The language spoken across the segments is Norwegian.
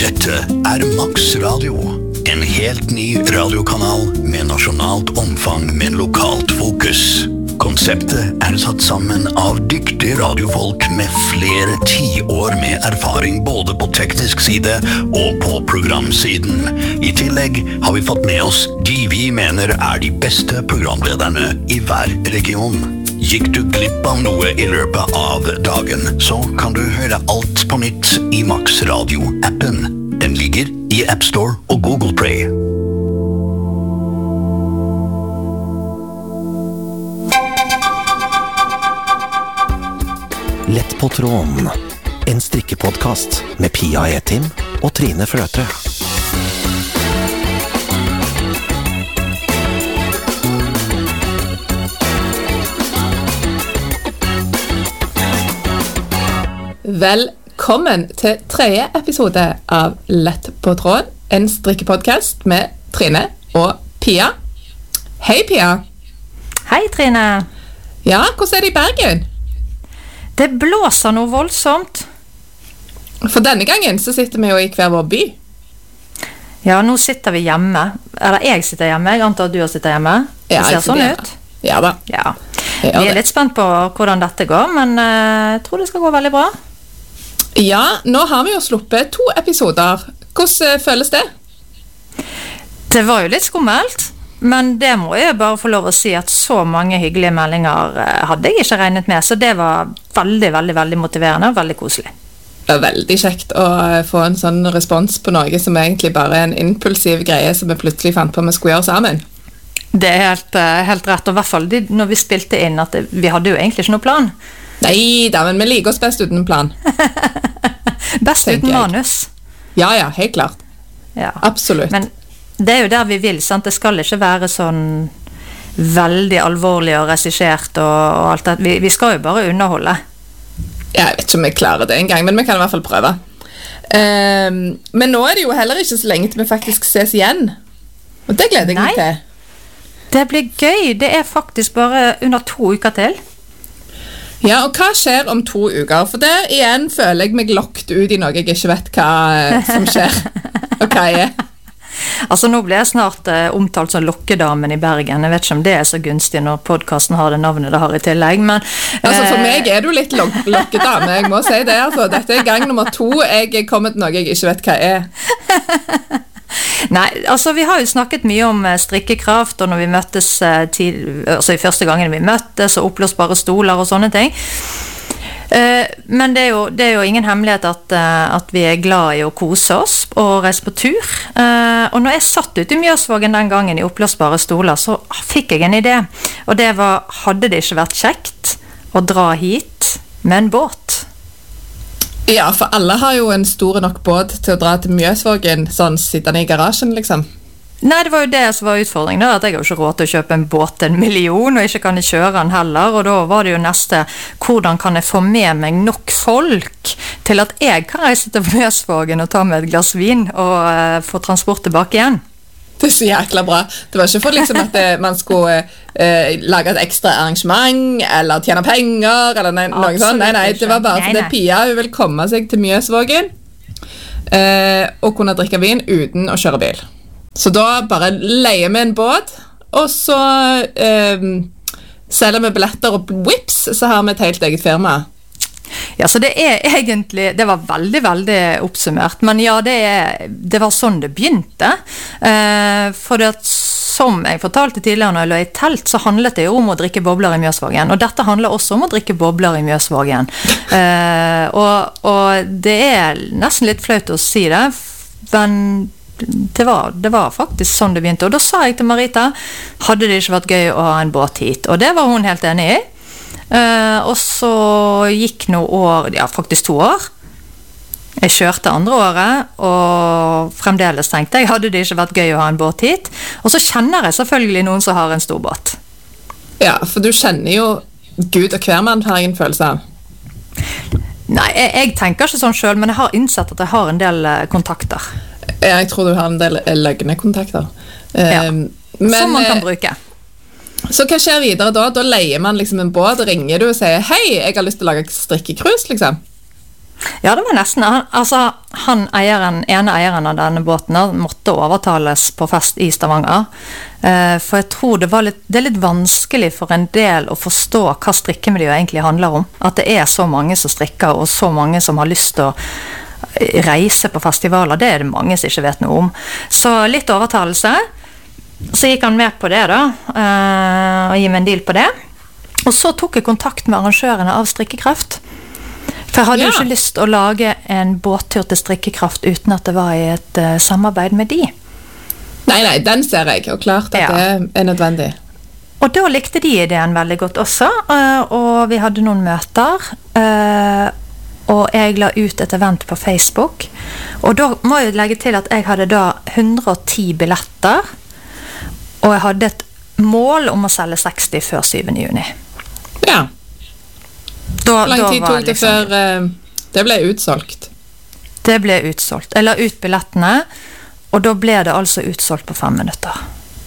Dette Max Radio, en helt ny radiokanal med nasjonalt omfang, men lokalt fokus. Konseptet satt sammen av dyktige radiofolk med flere 10 år med erfaring både på teknisk side og på programsiden. I tillegg har vi fått med oss de vi mener de beste programlederne I hver region. Gikk du glipp av noe I løpet av dagen, så kan du høre alt på nytt I Max Radio-appen. Den ligger I App Store og Google Play. Lett på tråden. En strikkepodcast med Pia Etim og Trine Fløtre. Velkommen til 3. episode av Lett på tråden, en strikkepodcast med Trine og Pia. Hei Pia. Hei Trine. Ja, hvordan det I Bergen? Det blåser noe voldsomt. For denne gangen så sitter vi jo I hver vår by. Ja, nå sitter vi hjemme. Eller jeg sitter hjemme, jeg antar at du sitter hjemme. Det ser sånn ut. Ja da. Ja. Vi litt spent på hvordan dette går, men jeg tror det skal gå veldig bra. Ja, nå har vi jo sluppet 2 episoder. Hvordan føles det? Det var jo litt skummelt, men det må jeg bare få lov å si at så mange hyggelige meldinger hadde jeg ikke regnet med, så det var veldig, veldig, veldig motiverende og veldig koselig. Det var veldig kjekt å få en sånn respons på noe som egentlig bare en impulsiv greie som vi plutselig fant på vi skulle gjøre sammen. Det helt rett, og I hvert fall når vi spilte inn at vi hadde jo egentlig ikke noe plan. Nei da, men vi liker oss best uten plan. Best uten manus. Ja, helt klart. Ja. Absolutt. Men det jo der vi vil, sant? Det skal ikke være sånn veldig alvorlig og regissert og alt det. Vi skal jo bare underholde. Jeg vet ikke om vi klarer det en gang, men vi kan I hvert fall prøve. Men nå det jo heller ikke så lenge til vi faktisk ses igjen. Og det gleder jeg meg til. Det blir gøy. Det faktisk bare under 2 uker til. Ja, og hva skjer om 2 uker? For det igjen føler jeg meg lokket ut I noe jeg ikke vet hva som skjer. Og hva Altså nå blir jeg snart omtalt som lokkedamen I Bergen. Jeg vet ikke om det så gunstig når podcasten har det navnet det har I tillegg, men altså for meg du litt lokkedame, jeg må si det altså. Dette gang nummer 2 jeg kommet til noe jeg ikke vet hva Nei, altså vi har jo snakket mye om strikkekraft, og når vi møttes altså I første gangen vi møttes, og oppløsbare stoler og sånne ting. Men det jo ingen hemmelighet at vi glad I å kose oss og reise på tur. Og når jeg satt ute I Mjøsvågen den gangen I oppløsbare stoler, så fikk jeg en idé. Og det var, hadde det ikke vært kjekt å dra hit med en båt? Ja, for alle har jo en stor nok båt til å dra til Mjøsvågen, sånn sittende I garasjen, liksom. Nei, det var jo det som var utfordringen da, at jeg har jo ikke råd til å kjøpe en båt til 1 million, og ikke kan jeg kjøre den heller, og da var det jo neste, hvordan kan jeg få med meg nok folk til at jeg kan reise til Mjøsvågen og ta med et glass vin og få transport tilbake igjen? Det så jækla bra. Det var ikke for liksom at man skulle lage et ekstra arrangement, eller tjene penger, eller noe sånt. Nei, det var bare fordi Pia hun vil komme seg til Mjøsvågen og kunne drikke vin uten å kjøre bil. Så da bare leier vi en båt, og så selger vi billetter og whips, så har vi et helt eget firma. Ja, så det egentlig, det var veldig, veldig oppsummert, men ja, det var sånn det begynte, for det som jeg fortalte tidligere når jeg lå I telt, så handlet det jo om å drikke bobler I Mjøsvågen, og dette handler også om å drikke bobler I Mjøsvågen, og det nesten litt flaut å si det, men det var faktisk sånn det begynte, og da sa jeg til Marita, hadde det ikke vært gøy å ha en båt hit, og det var hun helt enig I. Og så gikk noen år, ja faktisk 2 år. Jeg kjørte andre året, og fremdeles tenkte jeg, hadde det ikke vært gøy å ha en båt hit. Og så kjenner jeg selvfølgelig noen som har en stor båt. Ja, for du kjenner jo Gud og hvermann har ingen følelse av. Nei, jeg tenker ikke sånn selv, men jeg har innsett at jeg har en del kontakter. Ja, jeg tror du har en del løgne kontakter. Ja, som man kan bruke. Så hva skjer videre da? Da leier man liksom en båt, ringer du og sier hei, jeg har lyst til å lage strikkekrus liksom. Ja, det var nesten. Ene eieren av denne båten måtte overtales på fest i Stavanger. For jeg tror det er litt vanskelig for en del å forstå hva strikkemiljøet egentlig handler om. At det er så mange som strikker, og så mange som har lyst til å reise på festivaler. Det er det mange som ikke vet noe om. Så litt overtalelse. Så gikk han med på det da, og gi meg en deal på det. Og så tok jeg kontakt med arrangørene av Strikkekraft. For jeg hadde jo ikke lyst å lage en båttur til Strikkekraft uten at det var i et samarbeid med de. Nei, den ser jeg, og klart at det er nødvendig. Og da likte de ideen veldig godt også, og vi hadde noen møter, og jeg la ut et event på Facebook. Og da må jeg legge til at jeg hadde da 110 billetter, og jeg hadde et mål om å selge 60 før 7. juni. Ja. Hvor lang tid tok det før det ble utsolgt? Det ble utsolgt. Jeg la ut billettene, og da ble det altså utsolgt på 5 minutter.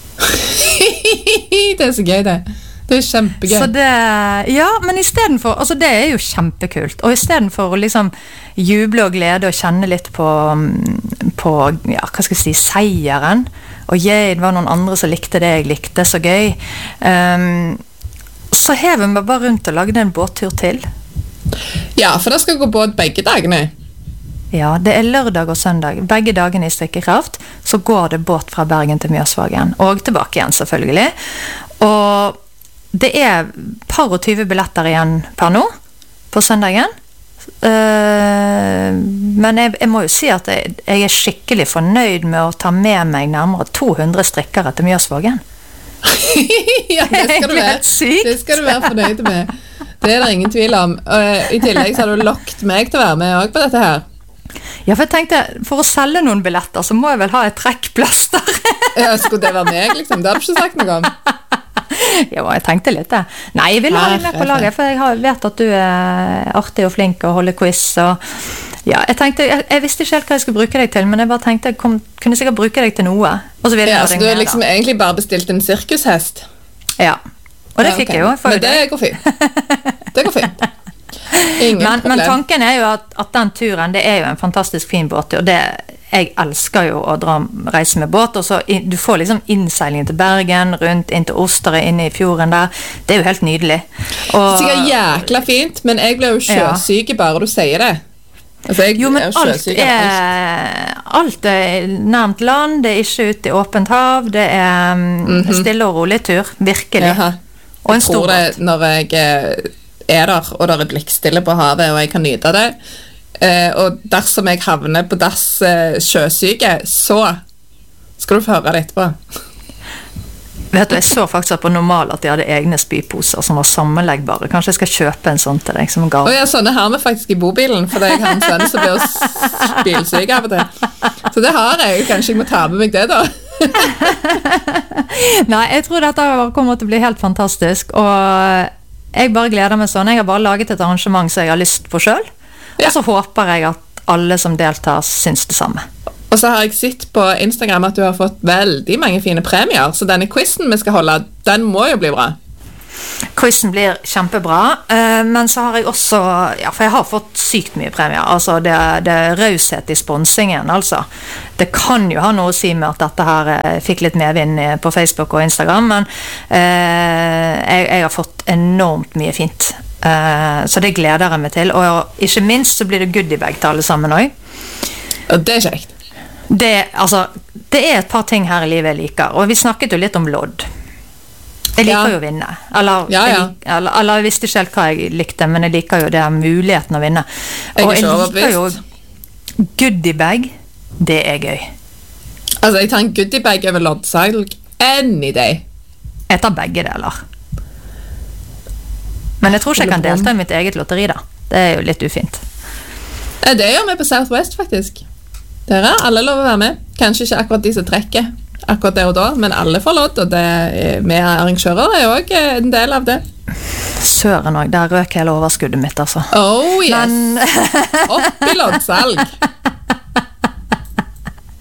Det er så gøy det. Det er kjempegøy. Så men i stedet for, altså det er jo kjempekult, og i stedet for å liksom juble og glede og kjenne litt på hva skal jeg si, seieren, og det var noen andre som likte det jeg likte, så gøy. Så hever vi bare rundt og lagde en båttur til. Ja, for det skal gå båt begge dagene. Ja, det er lørdag og søndag. Begge dagene i Strikkekraft, så går det båt fra Bergen til Mjøsvågen. Og tilbake igjen, selvfølgelig. Og det er par og 20 billetter igjen per nå, på søndagen. Men jeg må jo si at jeg er skikkelig fornøyd med å ta med meg nærmere 200 strikkere til Mjøsvågen. Ja, det skal du være fornøyd med. Det er det ingen tvil om. I tillegg så har du lokket meg til å være med også på dette her. Ja, for jeg tenkte, for å selge noen billetter så må jeg vel ha et trekkplaster. Ja, skulle det være meg liksom? Det har du ikke sagt noe om. Ja, jeg tenkte litt det. Nei, jeg vil ha deg med på laget, for jeg vet at du er artig og flink og holder quiz, og ja, jeg visste ikke helt hva jeg skulle bruke deg til, men jeg bare tenkte jeg kunne sikkert bruke deg til noe. Og så ville jeg så du har liksom egentlig bare bestilt en sirkushest? Ja, og det fikk jeg jo. Men det går fint. Det går fint. Men tanken er jo at den turen, det er jo en fantastisk fin båttur. Jeg elsker jo å reise med båt, og så du får liksom innseiling til Bergen, rundt inn til Osterøy, inne i fjorden der. Det er jo helt nydelig. Sikkert jækla fint, men jeg ble jo sjøsyke bare du sier det. Altså, jo, men alt er nærmt land, det er ikke ute i åpent hav, det er stille og rolig tur, virkelig. Og en stor båt. Jeg tror det når jeg er der, og der er blikkstille på havet, og jeg kan nyte det, og dersom jeg havner på dass sjøsyke, så skal du få høre det etterpå. Vet du, jeg så faktisk på Normal at de hadde egne spyposer som var sammenleggbare. Kanskje jeg skal kjøpe en sånn til deg som gave. Ja, sånne har vi faktisk i bobilen, for det er han sønn som blir spylsyk av og til. Så det har jeg, kanskje jeg må ta med meg det da. Nei, jeg tror dette kommer til å bli helt fantastisk, og jeg bare gleder meg sånn. Jeg har bare laget et arrangement som jeg har lyst på selv, og så håper jeg at alle som deltar syns det samme. Og så har jeg sett på Instagram at du har fått veldig mange fine premier, så denne quizen vi skal holde, den må jo bli bra. Quizen blir kjempebra, men så har jeg også, for jeg har fått sykt mye premier, altså det er raushet i sponsingen, altså. Det kan jo ha noe å si med at dette her fikk litt medvind på Facebook og Instagram, men jeg har fått enormt mye fint, så det gleder jeg meg til, og ikke minst så blir det goodiebag til alle sammen også. Og det er kjekt. Det er et par ting her i livet jeg liker, og vi snakket jo litt om lodd. Jeg liker jo å vinne. Eller jeg visste ikke helt hva jeg likte, men jeg liker jo det muligheten å vinne. Og jeg liker jo goodiebag, det er gøy. Altså, jeg tar en goodiebag over loddsalg any day. Jeg tar begge deler. Men jeg tror ikke jeg kan delta i mitt eget lotteri da. Det er jo litt ufint. Det gjør vi på Southwest faktisk. Dere, alle lov å være med. Kanskje ikke akkurat de som trekker akkurat der og da, men alle får lodd, og med arrangører er jo også en del av det. Søren også, der røk hele overskuddet mitt, altså. Oh yes, opp i loddsalg.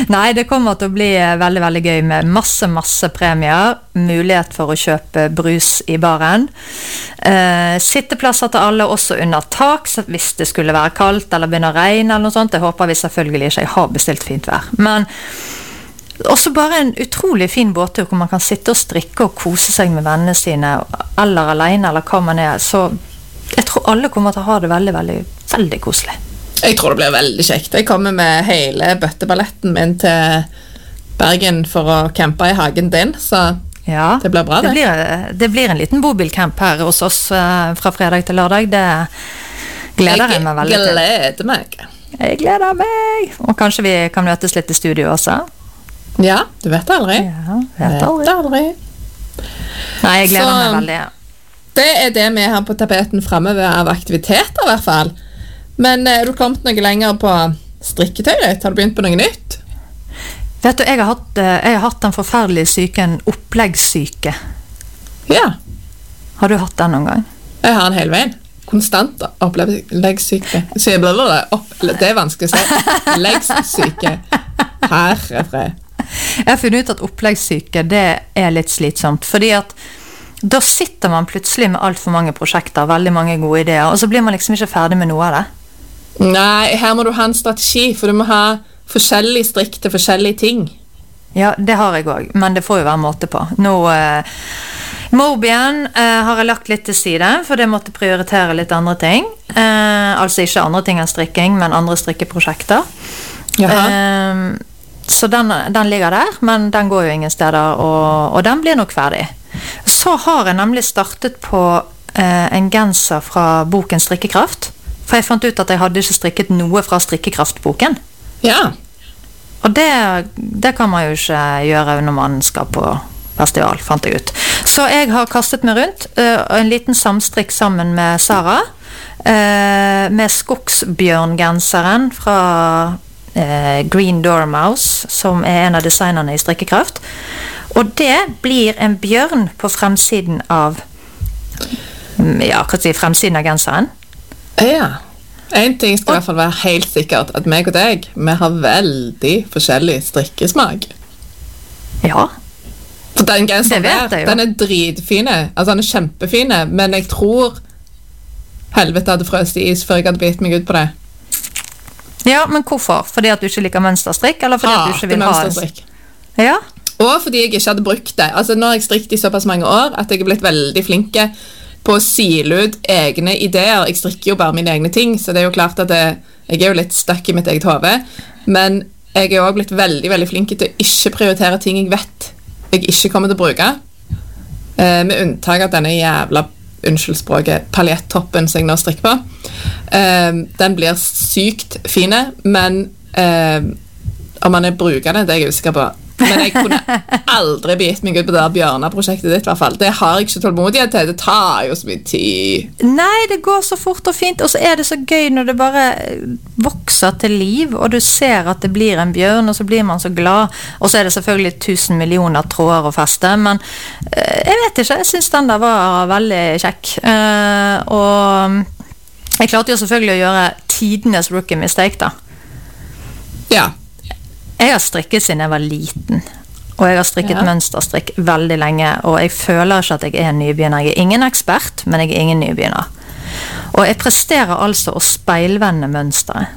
Nei, det kommer til å bli veldig, veldig gøy med masse premier, mulighet for å kjøpe brus i baren, sitteplasser til alle også under tak, så hvis det skulle være kaldt eller begynne å regne eller noe sånt, det håper vi selvfølgelig ikke, jeg har bestilt fint vær, men også bare en utrolig fin båttur hvor man kan sitte og strikke og kose seg med vennene sine, eller alene, eller hva man så jeg tror alle kommer til å ha det veldig, veldig, veldig koselig. Jeg tror det blir veldig kjekt. Jeg kommer med hele bøtteballetten min til Bergen for å campe i hagen din, så ja, det blir bra det. Det blir en liten bobilcamp her hos oss fra fredag til lørdag. Det gleder jeg meg veldig til. Jeg gleder meg. Og kanskje vi kan møtes litt i studio også. Ja, du vet aldri. Ja, vet aldri. Nei, jeg gleder meg veldig. Det det vi har på tapeten fremover av aktiviteter i hvert fall. Men du kommet noe lenger på strikketøyet ditt? Har du begynt på noe nytt? Vet du, jeg har hatt den forferdelige syken, oppleggssyke. Ja. Har du hatt den noen gang? Jeg har den hele veien. Konstant oppleggssyke. Så jeg blir det vanskelig å si. Oppleggssyke. Herrefre. Jeg har funnet ut at oppleggssyke, det litt slitsomt, fordi at da sitter man plutselig med alt for mange prosjekter, veldig mange gode ideer, og så blir man liksom ikke ferdig med noe av det. Nei, her må du ha en strategi, for du må ha forskjellig strikk til forskjellige ting. Ja, det har jeg også, men det får jo være måte på. Nå, Morbien har jeg lagt litt til side, for det måtte prioritere litt andre ting. Altså ikke andre ting enn strikking, men andre strikkeprosjekter. Så den ligger der, men den går jo ingen steder, og den blir nok ferdig. Så har jeg nemlig startet på en genser fra boken Strikkekraft, for jeg fant ut at jeg hadde ikke strikket noe fra Strikkekraft-boken. Ja. Og det kan man jo ikke gjøre når man skal på festival, fant jeg ut. Så jeg har kastet meg rundt en liten samstrikk sammen med Sara, med skogsbjørngenseren fra Green Dormouse, som en av designerne i Strikkekraft. Og det blir en bjørn på fremsiden av fremsiden av genseren. Ja. En ting skal i hvert fall være helt sikkert, at meg og deg, vi har veldig forskjellig strikkesmak. Ja. For den genseren der, den dritfine, altså den kjempefine, men jeg tror helvete hadde frøst i is før jeg hadde bitt meg ut på det. Ja, men hvorfor? Fordi at du ikke liker mønsterstrikk, eller fordi at du ikke vil ha mønsterstrikk. Ja. Og fordi jeg ikke hadde brukt det. Altså nå har jeg strikket i såpass mange år at jeg blitt veldig flinke på å sile ut egne ideer. Jeg strikker jo bare mine egne ting, så det jo klart at jeg jo litt stuck i mitt eget hode. Men jeg også blitt veldig, veldig flinke til å ikke prioritere ting jeg vet jeg ikke kommer til å bruke. Med unntak av denne jævla paljettoppen som jeg nå strikker på. Den blir sykt fine, men om man bruker det er jeg usikker på. Men jeg kunne aldri begitt meg ut på det bjørneprosjektet ditt i hvert fall. Det har jeg ikke tålmodighet til. Det tar jo så mye tid. Nei, det går så fort og fint, og så det så gøy når det bare vokser til liv, og du ser at det blir en bjørn, og så blir man så glad, og så det selvfølgelig 1000 millioner tråder å feste, men jeg vet ikke, jeg synes den der var veldig kjekk. Og jeg klarte jo selvfølgelig å gjøre tidenes rookie mistake da. Ja. Jeg har strikket siden jeg var liten, og jeg har strikket mønsterstrikk veldig lenge, og jeg føler ikke at jeg en nybegynner. Jeg ingen ekspert, men jeg ingen nybegynner. Og jeg presterer altså å speilvende mønsteret.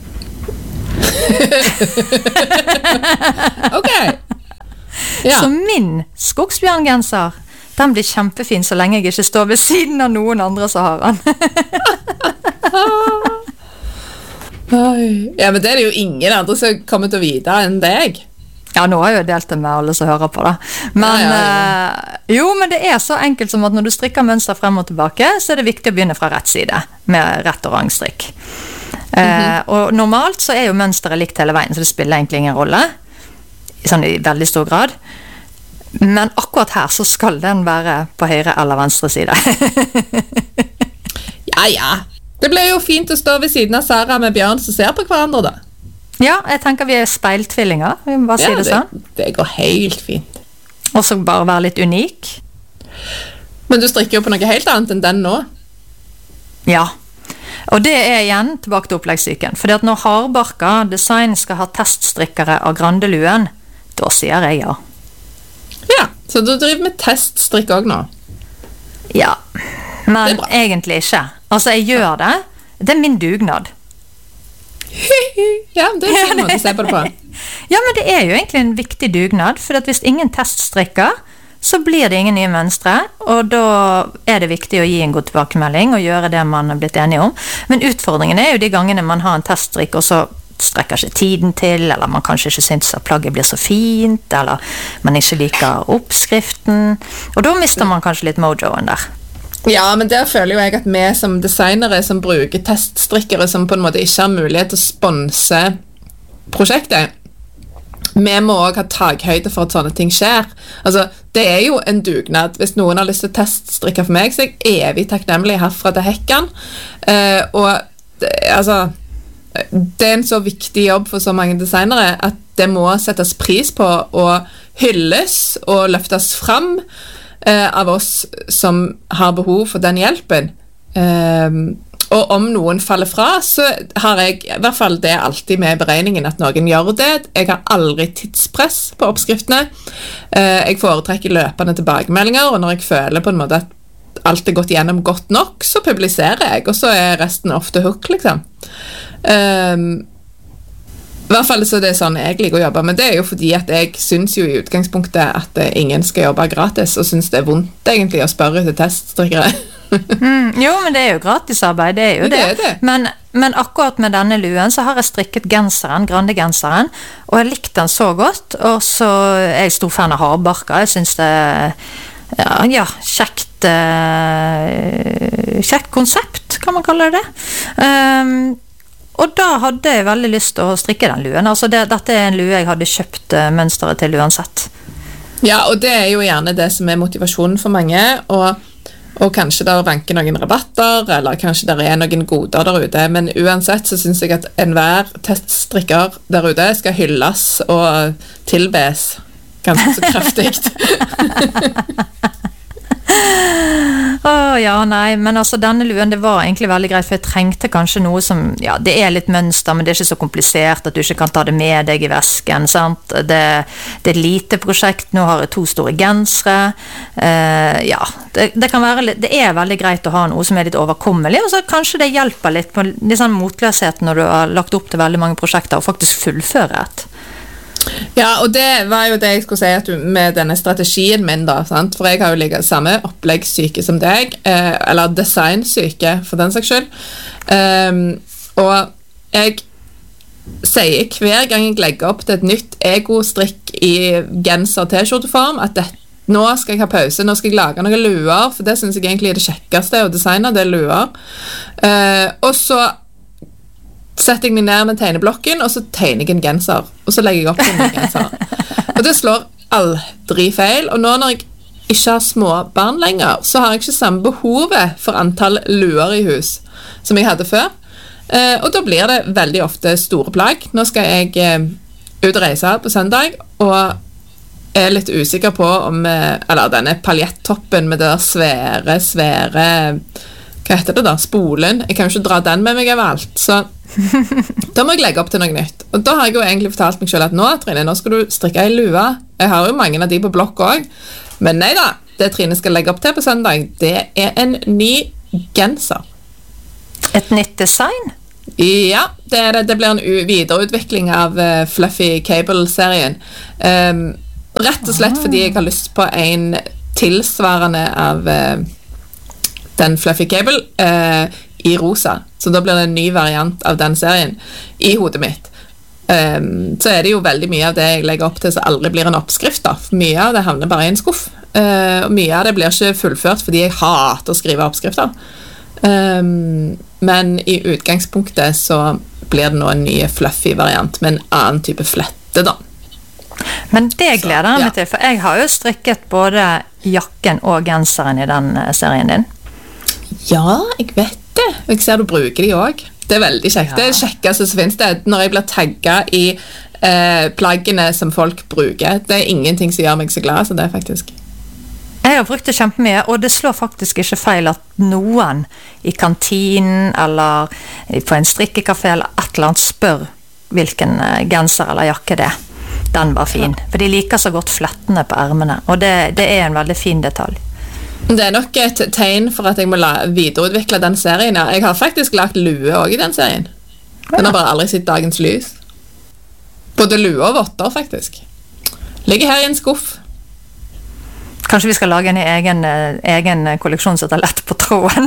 Ok. Ja. Så min skogsbjørngenser, den blir kjempefin så lenge jeg ikke står ved siden av noen andre som har den. Ja, men det jo ingen andre som kommer til å vite enn deg. Ja, nå har jeg jo delt det med alle som hører på da. Men, jo, men det så enkelt som at når du strikker mønster frem og tilbake, så det viktig å begynne fra rett side, med rett og rangstrikk. Og normalt så jo mønsteret likt hele veien, så det spiller egentlig ingen rolle, sånn i veldig stor grad. Men akkurat her så skal den være på høyre eller venstre side. Ja. Det ble jo fint å stå ved siden av Sara med Bjørn som ser på hverandre da. Ja, jeg tenker vi speiltvillinger, vi må bare si det sånn. Det går helt fint. Og så bare være litt unik. Men du strikker jo på noe helt annet enn den nå. Ja, Og det igjen tilbake til oppleggssyken. Fordi at når Hardbarka Design skal ha teststrikkere av Grandeluen, da sier jeg ja. Ja, så du driver med teststrikk også nå? Ja, men egentlig ikke. Altså, jeg gjør det. Det min dugnad. Ja, det en fin måte å se på det på. Ja, men det jo egentlig en viktig dugnad, for at hvis ingen teststrikker, så blir det ingen nye mønstre, og da det viktig å gi en god tilbakemelding og gjøre det man har blitt enige om. Men utfordringen jo de gangene man har en teststrikk, og så strekker ikke tiden til, eller man kanskje ikke synes at plagget blir så fint, eller man ikke liker oppskriften, og da mister man kanskje litt mojoen der. Ja, men der føler jo jeg at vi som designere som bruker teststrikkere som på en måte ikke har mulighet til å sponse prosjektet, vi må også ha takhøyde for at sånne ting skjer. Altså, det jo en dugnad. Hvis noen har lyst til å teststrikke for meg, så jeg evig takknemlig herfra til hekken. Altså, det en så viktig jobb for så mange designere at det må settes pris på og hylles og løftes fram av oss som har behov for den hjelpen. Og om noen faller fra, så har jeg i hvert fall det alltid med i beregningen at noen gjør det. Jeg har aldri tidspress på oppskriftene. Jeg foretrekker løpende tilbakemeldinger, og når jeg føler på en måte at alt gått gjennom godt nok, så publiserer jeg, og så resten ofte hook, liksom. I hvert fall så det sånn jeg liker å jobbe, men det jo fordi at jeg synes jo i utgangspunktet at ingen skal jobbe gratis, og synes det vondt egentlig å spørre til teststrikkere. Jo, men det jo gratisarbeid, det jo det. Men akkurat med denne luen så har jeg strikket genseren, Grande-genseren, og jeg likte den så godt, og så jeg stor fan av Hardbarka. Jeg synes det kjekt konsept, kan man kalle det. Og da hadde jeg veldig lyst til å strikke den luen. Altså dette en lue jeg hadde kjøpt mønsteret til uansett. Ja, og det jo gjerne det som motivasjonen for mange, og kanskje der vanker noen rabatter, eller kanskje der noen goder der ute, men uansett så synes jeg at enhver teststrikker der ute skal hylles og tilbes ganske så kraftigt. Ja, nei, men altså denne luen, det var egentlig veldig greit, for jeg trengte kanskje noe som, ja, det litt mønster, men det ikke så komplisert at du ikke kan ta det med deg i vesken, sant? Det et lite prosjekt, nå har jeg 2 store gensere, ja, det kan være litt, det veldig greit å ha noe som litt overkommelig, og så kanskje det hjelper litt på litt sånn motløshet når du har lagt opp til veldig mange prosjekter, og faktisk fullføre et. Ja, og det var jo det jeg skulle si at med denne strategien min da, sant? For jeg har jo ligget samme oppleggssyke som deg, eller designsyke for den saks skyld, og jeg sier hver gang jeg legger opp til et nytt ego-strikk i genser-t-skjorteform at nå skal jeg ha pause, nå skal jeg lage noen luer, for det synes jeg egentlig det kjekkeste å designe, det luer, og så setter jeg meg ned med tegneblokken, og så tegner jeg en genser, og så legger jeg opp til en genser. Og det slår aldri feil, og nå når jeg ikke har små barn lenger, så har jeg ikke samme behovet for antall luer i hus som jeg hadde før. Og da blir det veldig ofte store plagg. Nå skal jeg ut og reise på søndag, og litt usikker på om, eller denne paljettoppen med det der svære, hva heter det da, spolen, jeg kan jo ikke dra den med meg overalt, så da må jeg legge opp til noe nytt. Og da har jeg jo egentlig fortalt meg selv at nå, Trine, nå skal du strikke en lue. Jeg har jo mange av de på blokk også, men nei da, det Trine skal legge opp til på søndag, det en ny genser. Et nytt design? Ja, det blir en videreutvikling av Fluffy Cable-serien. Rett og slett fordi jeg har lyst på en tilsvarende av den Fluffy Cable i rosa, så da blir det en ny variant av den serien i hodet mitt. Så det jo veldig mye av det jeg legger opp til som aldri blir en oppskrift da. Mye av det havner bare i en skuff, og mye av det blir ikke fullført fordi jeg hater å skrive oppskrifter. Men i utgangspunktet så blir det nå en ny fluffy variant med en annen type flette da. Men det gleder jeg meg til, for jeg har jo strikket både jakken og genseren i den serien din. Ja, jeg vet det. Jeg ser du bruker de også. Det veldig kjekt. Ja. Det kjekkeste som finnes det når jeg blir tagget i plaggene som folk bruker. Det ingenting som gjør meg så glad som det faktisk. Jeg har brukt det kjempemye, og det slår faktisk ikke feil at noen i kantinen eller på en strikkekafé eller et eller annet spør hvilken genser eller jakke det er. Den var fin, for de liker så godt flettene på ermene, og det er en veldig fin detalj. Det er nok et tegn for at jeg må videreutvikle den serien. Jeg har faktisk lagt lue også i den serien. Den har bare aldri sett dagens lys. Både lue og votter, faktisk. Ligger her i en skuff. Kanskje vi skal lage en egen kolleksjon som heter lett på tråden.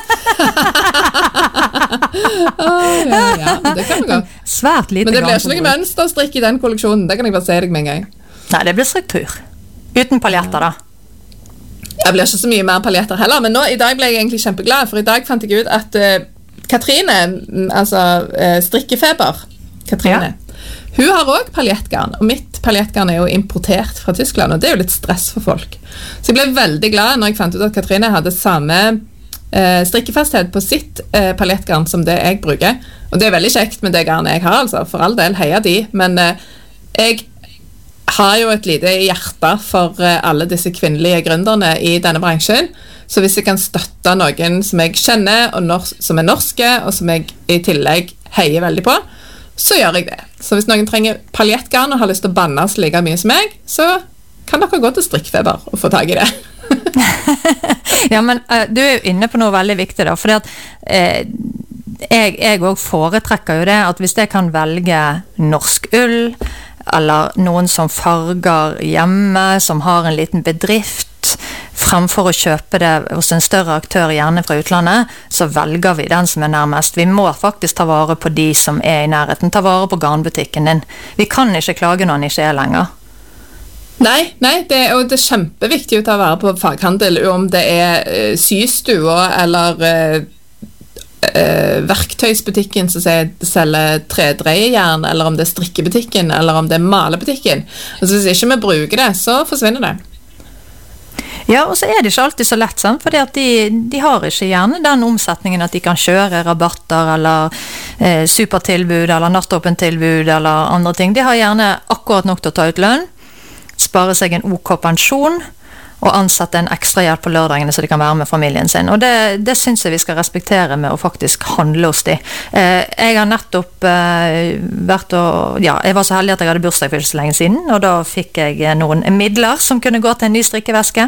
Ja, det kan vi gå. Svært lite. Men det blir ikke noe mønsterstrikk i den kolleksjonen. Det kan jeg bare si deg med en gang. Nei, det blir struktur. Uten paljetter da. Jeg blir ikke så mye mer paljetter heller, men i dag ble jeg egentlig kjempeglad, for i dag fant jeg ut at Katrine, altså strikkefeber, Katrine, hun har også paljettgarn, og mitt paljettgarn er jo importert fra Tyskland, og det er jo litt stress for folk. Så jeg ble veldig glad når jeg fant ut at Katrine hadde samme strikkefasthet på sitt paljettgarn som det jeg bruker. Og det er veldig kjekt med det garnet jeg har, altså, for all del, heia de, men jeg har jo et lite hjerte for alle disse kvinnelige gründerne i denne bransjen, så hvis jeg kan støtte noen som jeg kjenner, og som er norske, og som jeg i tillegg heier veldig på, så gjør jeg det. Så hvis noen trenger paljettgarn og har lyst til å bannes like mye som meg, så kan dere gå til Strikkfeber og få tag i det. Ja, men du er jo inne på noe veldig viktig da, fordi at jeg også foretrekker jo det, at hvis jeg kan velge norsk ull, eller noen som farger hjemme, som har en liten bedrift, fremfor å kjøpe det hos en større aktør, gjerne fra utlandet, så velger vi den som er nærmest. Vi må faktisk ta vare på de som er i nærheten, ta vare på garnbutikken din. Vi kan ikke klage når den ikke er lenger. Nei, det er kjempeviktig å ta vare på faghandel, om det er systua eller verktøysbutikken som selger tredreiejern, eller om det er strikkebutikken, eller om det er malebutikken. Altså, hvis ikke vi bruker det, så forsvinner det. Ja, og så er det ikke alltid så lett, sant? Fordi at de har ikke gjerne den omsetningen at de kan kjøre rabatter, eller supertilbud, eller nattåpent tilbud, eller andre ting. De har gjerne akkurat nok til å ta ut lønn, spare seg en OK pensjon, og ansette en ekstra hjelp på lørdagene så de kan være med familien sin. Og det synes jeg vi skal respektere med å faktisk handle hos de. Jeg har nettopp vært jeg var så heldig at jeg hadde bursdag for ikke så lenge siden, og da fikk jeg noen midler som kunne gå til en ny strikkeveske,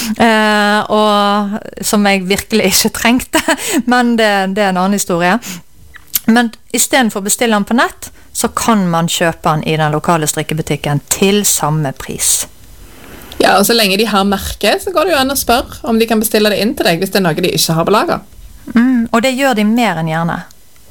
og som jeg virkelig ikke trengte, men det er en annen historie. Men i stedet for å bestille den på nett, så kan man kjøpe den i den lokale strikkebutikken til samme pris. Ja, og så lenge de har merke, så går det jo an å spørre om de kan bestille det inn til deg, hvis det er noe de ikke har på lager. Og det gjør de mer enn gjerne.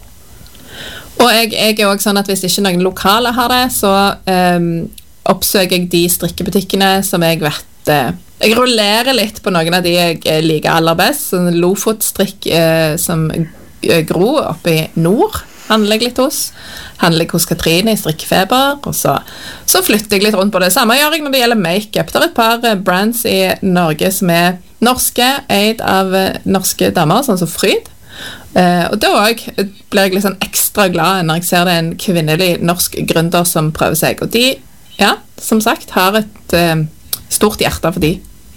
Og jeg er også sånn at hvis ikke noen lokale har det, så oppsøker jeg de strikkebutikkene som jeg vet... Jeg rullerer litt på noen av de jeg liker aller best, sånn Lofotstrikk som Gro oppe i nord, handler jeg litt hos Katrine i Strikkefeber, og så flytter jeg litt rundt på det. Samme gjør jeg når det gjelder make-up. Det er et par brands i Norge som er norske, eid av norske damer, sånn som Fryd. Og da blir jeg litt sånn ekstra glad når jeg ser det en kvinnelig norsk gründer som prøver seg. Og de, som sagt, har et stort hjerte for de.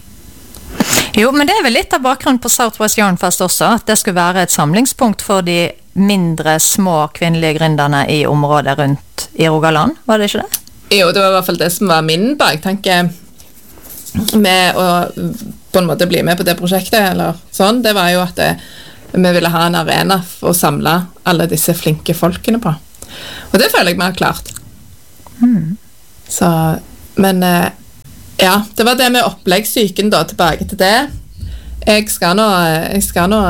Jo, men det er vel litt av bakgrunnen på Southwest Yarnfest også, at det skulle være et samlingspunkt for de mindre, små kvinnelige gründerne i området rundt i Rogaland, var det ikke det? Jo, det var i hvert fall det som var min baktanke med å på en måte bli med på det prosjektet, eller sånn. Det var jo at vi ville ha en arena for å samle alle disse flinke folkene på. Og det føler jeg vi har klart. Så, men... Ja, det var det med oppleggssyken da, tilbake til det. Jeg skal nå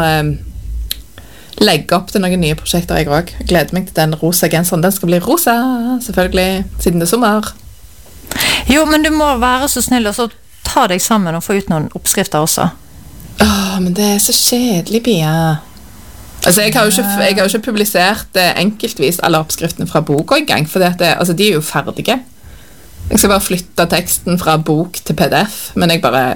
legge opp til noen nye prosjekter jeg også. Jeg gleder meg til den rosa genseren. Den skal bli rosa, selvfølgelig, siden det er sommer. Jo, men du må være så snill og så ta deg sammen og få ut noen oppskrifter også. Men det er så kjedelig, Pia. Altså, jeg har jo ikke publisert enkeltvis alle oppskriftene fra boka i gang, for de er jo ferdige. Jeg skal bare flytte teksten fra bok til PDF, men jeg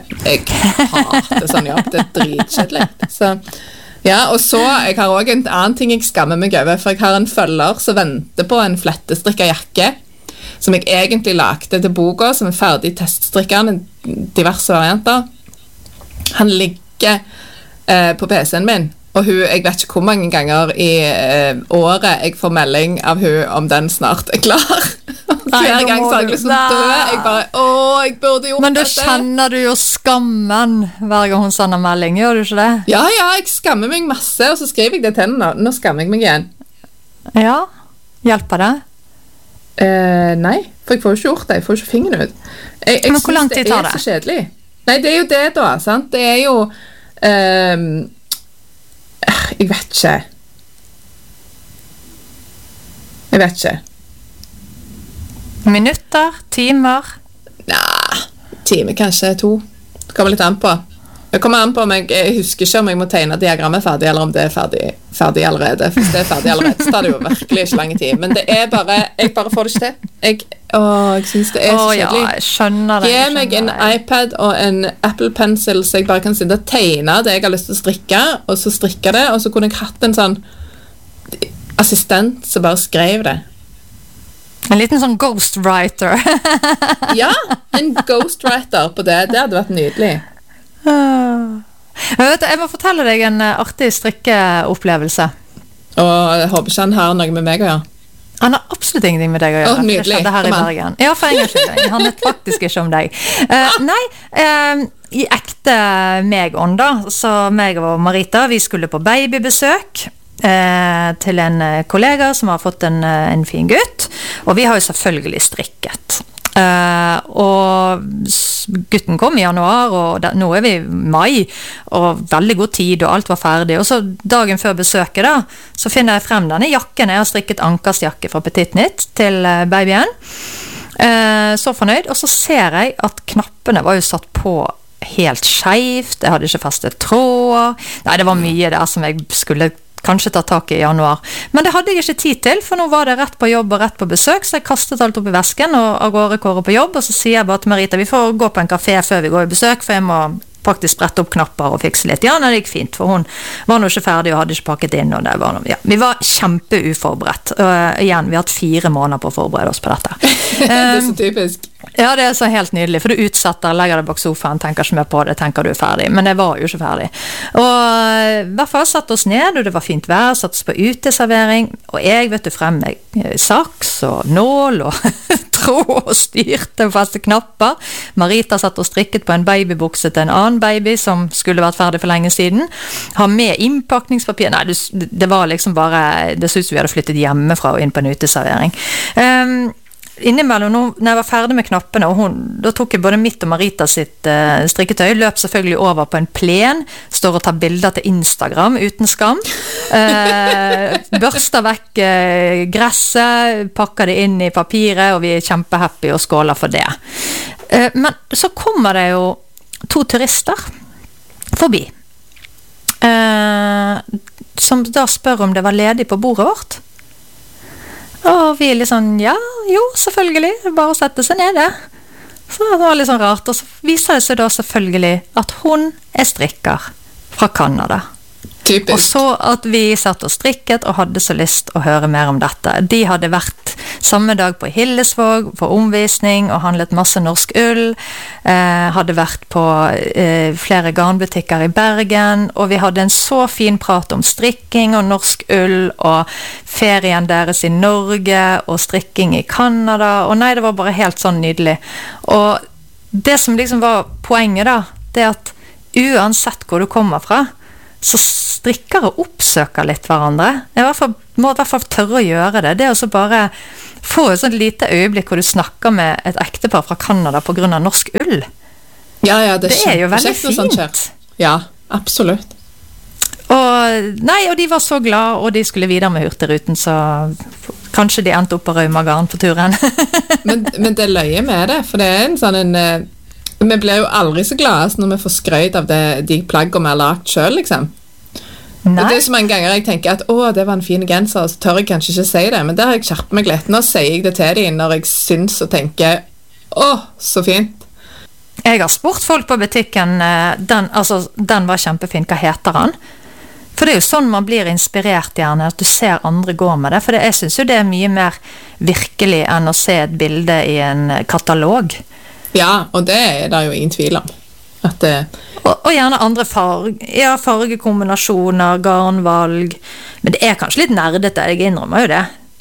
hater sånn jobb, det er dritkjedelig. Så, og så, jeg har også en annen ting jeg skammer meg over, for jeg har en følger som venter på en flettestrikket jakke, som jeg egentlig lagde til boka, som er ferdig teststrikkende, diverse varianter. Han ligger på PC-en min, og jeg vet ikke hvor mange ganger i året jeg får melding av hun om den snart er klar. Hver gang så har jeg lyst til å dø. Jeg bare, jeg burde gjort dette. Men da kjenner du jo skammen hver gang hun sender melding, gjør du ikke det? Ja, jeg skammer meg masse, og så skriver jeg det til henne. Nå skammer jeg meg igjen. Ja, hjelper det? Nei, for jeg får jo ikke gjort det. Jeg får ikke fingeren ut. Men hvor lang tid tar det? Det er så kjedelig. Nei, det er jo det da, sant? Det er jo jeg vet ikke. Minutter? Timer? Nei, time kanskje 2. Det kommer litt an på. Det kommer an på om jeg husker ikke om jeg må tegne diagrammet ferdig, eller om det er ferdig allerede. Hvis det er ferdig allerede, så tar det jo virkelig ikke lang tid. Men det er bare, jeg bare får det ikke til. Jeg synes det er så kjedelig. Ja, jeg skjønner det. Gi meg en iPad og en Apple Pencil, så jeg bare kan sitte og tegne det jeg har lyst til å strikke, og så strikke det, og så kunne jeg hatt en sånn assistent som bare skrev det. En liten sånn ghostwriter. Ja, en ghostwriter på det. Det hadde vært nydelig. Jeg må fortelle deg en artig strikkeopplevelse. Og jeg håper ikke han har noe med meg å gjøre. Han har absolutt ingenting med deg å gjøre. Nydelig. Det skjedde her i Bergen. Ja, for en gang skyld. Han er faktisk ikke om deg. I ekte meg-ånd da, så meg og Marita, vi skulle på babybesøk til en kollega som har fått en fin gutt, og vi har jo selvfølgelig strikket. Og gutten kom i januar, og nå er vi i mai, og veldig god tid, og alt var ferdig. Og så dagen før besøket da, så finner jeg frem denne jakken. Jeg har strikket ankersjakke fra Petit Nytt til babyen. Så fornøyd, og så ser jeg at knappene var jo satt på helt skjevt. Jeg hadde ikke festet tråder. Nei, det var mye der som jeg skulle kanskje ta tak i januar. Men det hadde jeg ikke tid til, for nå var det rett på jobb og rett på besøk, så jeg kastet alt opp i vesken og av gårde kåre på jobb, og så sier jeg bare til Marita, vi får gå på en kafé før vi går i besøk, for jeg må faktisk sprette opp knapper og fikse litt. Ja, det gikk fint, for hun var nå ikke ferdig og hadde ikke pakket inn, og det var noe, ja. Vi var kjempeuforberedt. Igjen, vi har hatt 4 måneder på å forberede oss på dette. Det er så typisk. Ja, det er så helt nydelig, for du utsetter, legger det bak sofaen, tenker ikke mer på det, tenker du er ferdig, men jeg var jo ikke ferdig. Og i hvert fall satt oss ned, og det var fint vær, satt oss på uteservering, og jeg vet du frem med saks og nål og tråd og styrte og faste knapper. Marita satt og strikket på en babybukse til en annen baby som skulle vært ferdig for lenge siden. Har med innpakningspapir. Nei, det var liksom bare, det så ut som vi hadde flyttet hjemmefra og inn på en uteservering. Innimellom, når jeg var ferdig med knappene, og da tok jeg både mitt og Marita sitt strikketøy, løp selvfølgelig over på en plen, står og tar bilder til Instagram uten skam, børster vekk gresset, pakker det inn i papiret, og vi er kjempehappy og skåler for det. Men så kommer det jo 2 turister forbi, som da spør om det var ledig på bordet vårt. Og vi er litt sånn, ja, jo, selvfølgelig, bare å sette seg ned det. Så det var litt sånn rart, og så viser det seg da selvfølgelig at hun er strikker fra Canada. Typisk. Og så at vi satt og strikket og hadde så lyst å høre mer om dette. De hadde vært samme dag på Hillesvåg for omvisning og handlet masse norsk ull, hadde vært på flere garnbutikker i Bergen, og vi hadde en så fin prat om strikking og norsk ull og ferien deres i Norge og strikking i Canada, og nei, det var bare helt sånn nydelig. Og det som liksom var poenget da, det er at uansett hvor du kommer fra, så strikkere oppsøker litt hverandre. Må i hvert fall tørre å gjøre det. Det er også bare få et sånt lite øyeblikk hvor du snakker med et ektepar fra Canada på grunn av norsk ull. Ja, det er jo veldig fint. Ja, absolutt. Og de var så glad, og de skulle videre med Hurtigruten, så kanskje de endte opp på Raumagarden på turen. men det løye med det, for det er en sånn vi blir jo aldri så glade når vi får skrøyd av de plaggene vi har lagt selv, liksom. Nei. Det er så mange ganger jeg tenker at det var en fin genser, så tør jeg kanskje ikke si det, men der har jeg skjerpet meg litt. Nå sier jeg det til dem når jeg syns og tenker, så fint. Jeg har spurt folk på butikken, den var kjempefin, hva heter han? For det er jo sånn man blir inspirert gjerne, at du ser andre gå med det, for jeg synes jo det er mye mer virkelig enn å se et bilde i en katalog. Ja, og det er det jo ingen tvil om. At det... Og gjerne andre fargekombinasjoner, garnvalg. Men det kanskje litt nerdete, jeg innrømmer jo det.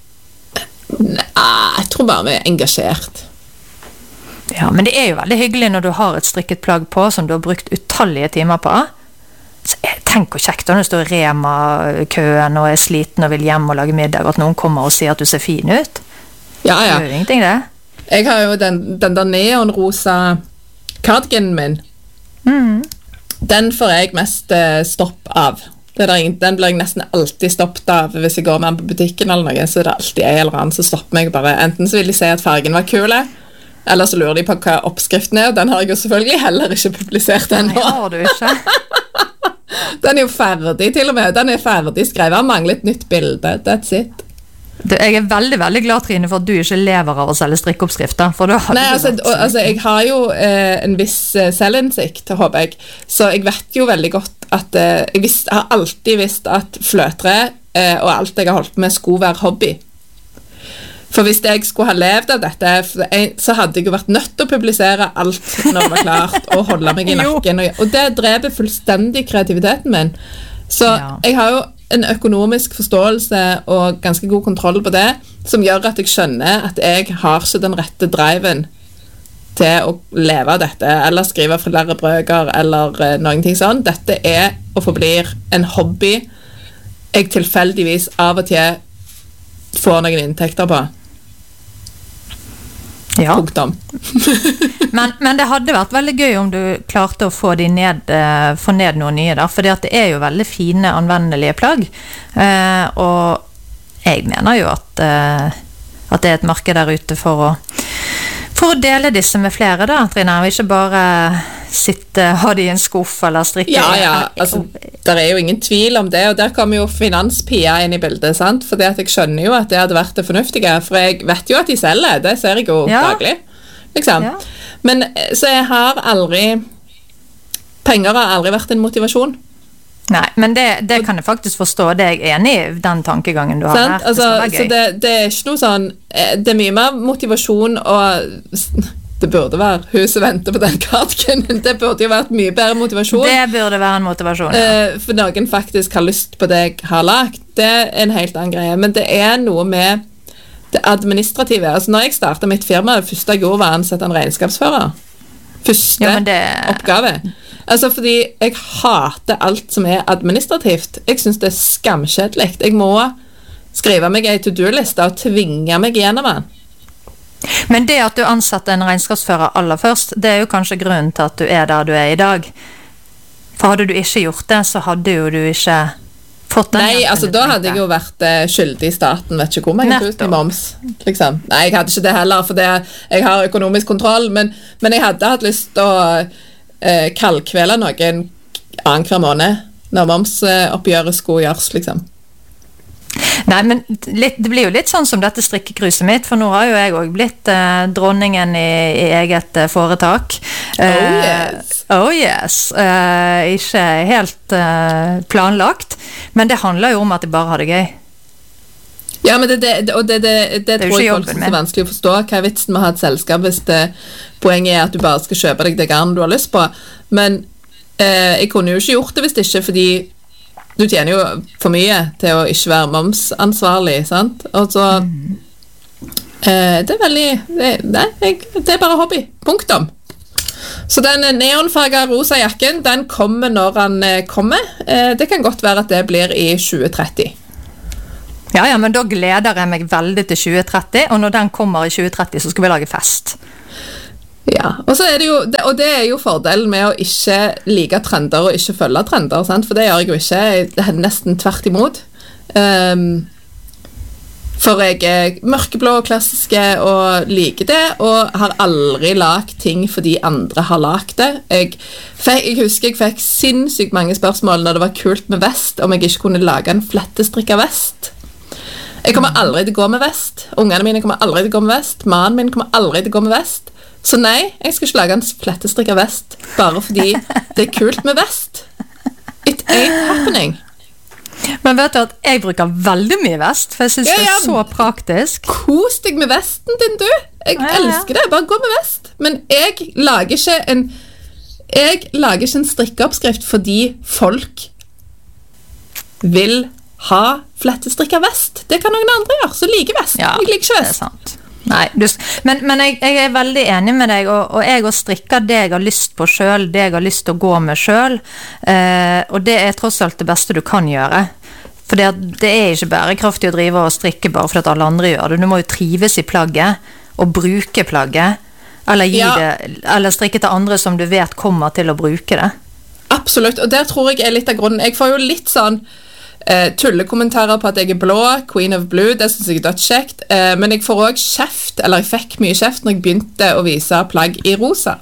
Nei, jeg tror bare vi engasjert. Ja, men det jo veldig hyggelig når du har et strikket plagg på som du har brukt utallige timer på. Så tenk hvor kjekt når du står i Rema-køen og sliten og vil hjem og lage middag, at noen kommer og sier at du ser fin ut. Ja. Det jo ingenting det. Jeg har jo den der neonrosa cardiganen min. Den får jeg mest stopp av. Den blir jeg nesten alltid stoppet av hvis jeg går med den på butikken eller noe, så det alltid en eller annen som stopper meg bare. Enten så vil de si at fargen var kul, eller så lurer de på hva oppskriften og den har jeg jo selvfølgelig heller ikke publisert ennå. Nei, har du ikke? Den jo ferdig til og med. Den ferdig skrevet. Han mangler et nytt bilde. That's it. Jeg veldig, veldig glad, Trine, for at du ikke lever av å selge strikkeoppskrifter. For da Nei, altså, jeg har jo en viss selvinnsikt, håper jeg. Så jeg vet jo veldig godt at jeg har alltid visst at fløtre og alt jeg har holdt med skulle være hobby. For hvis jeg skulle ha levd av dette, så hadde jeg jo vært nødt til å publisere alt når det var klart, og holde meg i nakken. Og det dreper fullstendig kreativiteten min. Så jeg har jo en økonomisk forståelse og ganske god kontroll på det, som gjør at jeg skjønner at jeg har ikke den rette driven til å leve av dette, eller skrive flere brøker, eller noen ting sånn. Dette og forblir en hobby jeg tilfeldigvis av og til får noen inntekter på. Ja. men det hadde vært veldig gøy om du klarte å få ned noen nye der, for det jo veldig fine, anvendelige plagg, og jeg mener jo at det et marked der ute for å dele disse med flere da, Trine, og ikke bare ha de i en skuff eller strikke. Ja, altså, der jo ingen tvil om det, og der kommer jo Finanspia inn i bildet, sant? Fordi at jeg skjønner jo at det hadde vært det fornuftige, for jeg vet jo at de selger, det ser jeg jo daglig, liksom. Ja. Men så jeg har penger har aldri vært en motivasjon. Nei, men det kan jeg faktisk forstå, det jeg enig i den tankegangen du har her. Altså, så det ikke noe sånn, det mye mer motivasjon og... Det burde være huset venter på den kartken. Det burde jo vært mye bedre motivasjon. Det burde være en motivasjon, ja. For noen faktisk har lyst på det jeg har lagt. Det en helt annen greie. Men det noe med det administrative. Altså når jeg startet mitt firma, det første jeg gjorde var å ansette en regnskapsfører. Første oppgave. Altså fordi jeg hater alt som administrativt. Jeg synes det skamkjedelig. Jeg må skrive meg en to-do-liste og tvinge meg gjennom den. Men det at du ansatte en regnskapsfører aller først, det jo kanskje grunnen til at du der du i dag. For hadde du ikke gjort det, så hadde jo du ikke fått den. Nei, altså da hadde jeg jo vært skyldig i staten, vet ikke hvor mange tusen i moms, liksom. Nei, jeg hadde ikke det heller, for jeg har økonomisk kontroll, men jeg hadde hatt lyst til å kaldkvele noen annen hver måned, når momsoppgjøret skulle gjøres, liksom. Nei, men det blir jo litt sånn som dette strikkekruset mitt, for nå har jo jeg også blitt dronningen i eget foretak. Oh yes. Ikke helt planlagt, men det handler jo om at jeg bare har det gøy. Ja, men det tror jeg folk synes vanskelig å forstå. Hva vitsen med å ha et selskap hvis poenget at du bare skal kjøpe deg det garn du har lyst på? Men jeg kunne jo ikke gjort det hvis ikke, fordi du tjener jo for mye til å ikke være momsansvarlig, sant? Og så det veldig det bare hobby, punktum. Så den neonfarga rosa jakken, den kommer når han kommer. Det kan godt være at det blir i 2030. Ja, men da gleder jeg meg veldig til 2030, og når den kommer i 2030 så skal vi lage fest. Ja, og så det jo, og det jo fordelen med å ikke like trender og ikke følge trender, sant? For det gjør jeg jo ikke, det nesten tvert imot. For jeg mørkeblå og klassiske og liker det, og har aldri lagt ting fordi andre har lagt det. Jeg husker jeg fikk sinnssykt mange spørsmål når det var kult med vest, om jeg ikke kunne lage en flettestrikket vest. Jeg kommer aldri til å gå med vest. Ungene mine kommer aldri til å gå med vest. Mannen min kommer aldri til å gå med vest. Så nei, jeg skal ikke lage en flettestrikket vest bare fordi det kult med vest. It ain't happening. Men vet du at jeg bruker veldig mye vest, for jeg synes det så praktisk. Kos deg med vesten din, du. Jeg elsker det, bare gå med vest. Men jeg lager ikke Jeg lager ikke en strikkeoppskrift fordi folk vil ha flettestrikket vest. Det kan noen andre gjøre, så liker vest. Ja, jeg liker ikke vest. Det er sant. Nei, men jeg er veldig enig med deg, og jeg også strikker det jeg har lyst på selv, det jeg har lyst til å gå med selv, og det er tross alt det beste du kan gjøre. For det er ikke bærekraftig å drive og strikke bare for at alle andre gjør det. Du må jo trives i plagget, og bruke plagget, eller strikke til andre som du vet kommer til å bruke det. Absolutt, og der tror jeg er litt av grunnen. Jeg får jo litt sånn tullekommentarer på at jeg er blå, Queen of Blue, det synes jeg er dødskjekt, men jeg får også kjeft, eller jeg fikk mye kjeft når jeg begynte å vise plagg i rosa,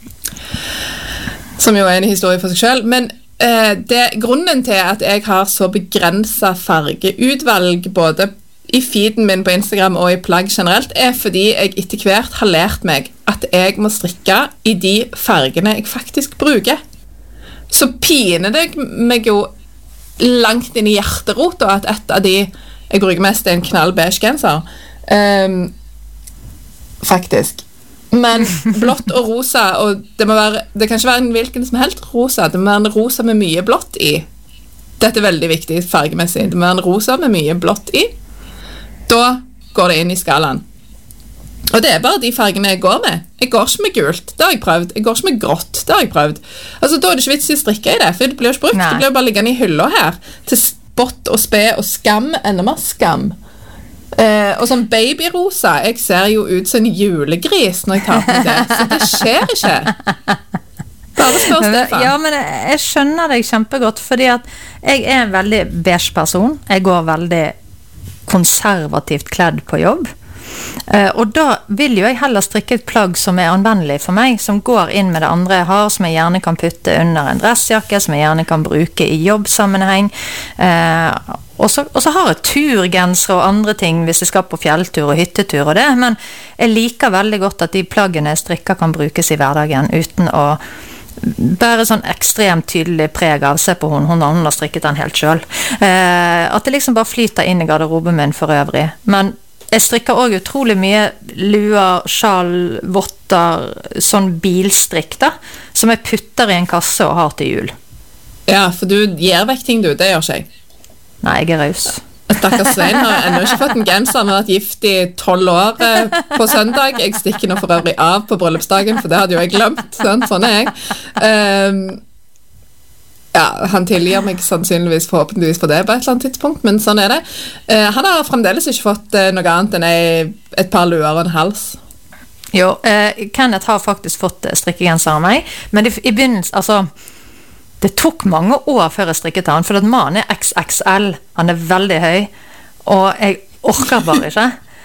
som jo er en historie for seg selv, men grunnen til at jeg har så begrenset fargeutvalg både i feeden min på Instagram og i plagg generelt, er fordi jeg etter hvert har lært meg at jeg må strikke i de fargene jeg faktisk bruker. Så piner det meg jo langt inn i hjerterot, og at et av de jeg bruker mest er en knall beige genser. Faktisk. Men blått og rosa, og det kan ikke være en hvilken som helst rosa, det må være en rosa med mye blått i. Dette er veldig viktig fargemessig. Det må være en rosa med mye blått i. Da går det inn i skalaen. Og det er bare de fargene jeg går med. Jeg går ikke med gult, det har jeg prøvd. Jeg går ikke med grått, det har jeg prøvd. Altså, da er det ikke vits i å strikke i det, for det blir jo ikke brukt. Nei. Det blir jo bare liggende i hylla her, til spott og spe og skam, enda mer skam. Og sånn babyrosa, jeg ser jo ut som en julegris når jeg tar på det, så det skjer ikke. Bare spør Stefan. Ja, men jeg skjønner deg kjempegodt, fordi at jeg er en veldig beige person. Jeg går veldig konservativt kledd på jobb. Og da vil jo jeg heller strikke et plagg som er anvendelig for meg, som går inn med det andre jeg har, som jeg gjerne kan putte under en dressjakke, som jeg gjerne kan bruke i jobbsammenheng. Og så har jeg turgenser og andre ting hvis jeg skal på fjelltur og hyttetur og det, men jeg liker veldig godt at de plaggene jeg strikker kan brukes i hverdagen uten å bare sånn ekstremt tydelig preg av, se på hun har strikket den helt selv. At det liksom bare flyter inn i garderoben min for øvrig. Men jeg strikker også utrolig mye luer, sjal, votter, sånn bilstrikk da, som jeg putter i en kasse og har til jul. Ja, for du gir vekk ting du, det gjør ikke jeg. Nei, jeg er raus. Stakkars Svein har ennå ikke fått en genser, han har vært gift i 12 år på søndag. Jeg stikker nå for øvrig av på bryllupsdagen, for det hadde jo jeg glemt. Sånn er jeg. Ja, han tilgir meg sannsynligvis forhåpentligvis for det på et eller annet tidspunkt, men sånn er det. Han har fremdeles ikke fått noe annet enn et par luer og en hals. Jo, Kenneth har faktisk fått strikkegenser av meg, men i begynnelsen, altså, det tok mange år før jeg strikket han, for at mannen er XXL, han er veldig høy, og jeg orker bare ikke.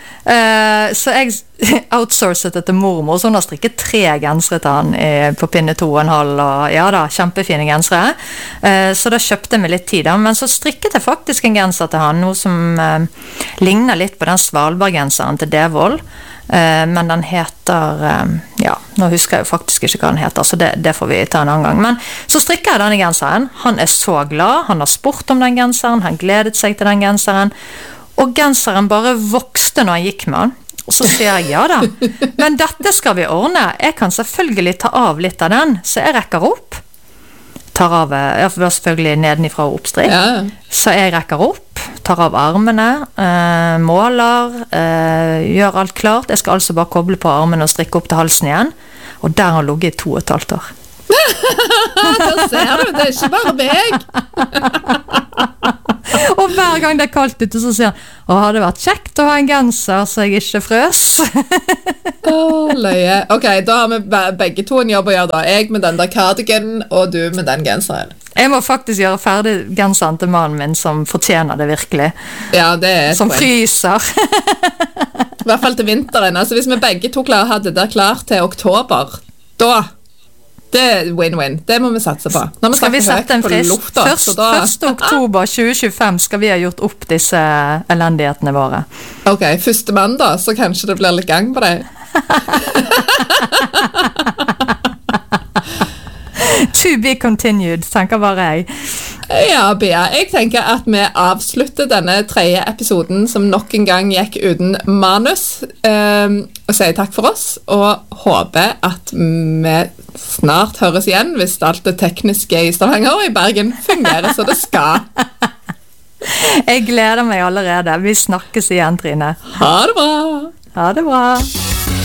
Så jeg outsourcet det til mormor, så hun har strikket 3 gensere til han på pinne 2,5, og ja da, kjempefine gensere. Så da kjøpte jeg meg litt tid da, men så strikket jeg faktisk en genser til han, noe som ligner litt på den Svalbard-genseren til Devold, men den heter, ja, nå husker jeg jo faktisk ikke hva den heter, så det får vi ta en annen gang. Men så strikker jeg denne genseren, han er så glad, han har spurt om den genseren, han gledet seg til den genseren, og genseren bare vokste når han gikk med han. Og så sier jeg, ja da, men dette skal vi ordne. Jeg kan selvfølgelig ta av litt av den, så jeg rekker opp. Tar av, jeg var selvfølgelig nedenifra og oppstrikk. Ja. Så jeg rekker opp, tar av armene, måler, gjør alt klart. Jeg skal altså bare koble på armene og strikke opp til halsen igjen. Og der har ligget 2,5 år. Da ser du, det er ikke bare meg. Og hver gang det er kaldt ute, så sier han, å, hadde det vært kjekt å ha en genser så jeg ikke frøs. Løye. Ok, da har vi begge to en jobb å gjøre da. Jeg med den der cardiganen, og du med den genseren. Jeg må faktisk gjøre ferdig genseren til mannen min, som fortjener det virkelig. Ja, det er som fryser. I hvert fall til vinteren. Altså, hvis vi begge to hadde det klart til oktober, da det er win-win, det må vi satse på. Skal vi sette en frist? 1. oktober 2025 skal vi ha gjort opp disse elendighetene våre. Ok, 1. mandag, så kanskje det blir litt gang på det. To be continued, tenker bare jeg. Ja, Bea, jeg tenker at vi avslutter denne 3. episoden som nok en gang gikk uten manus, og sier takk for oss, og håper at vi snart høres igjen hvis alt det tekniske i Stavanger og i Bergen fungerer så det skal. Jeg gleder meg allerede. Vi snakkes igjen, Trine. Ha det bra! Ha det bra!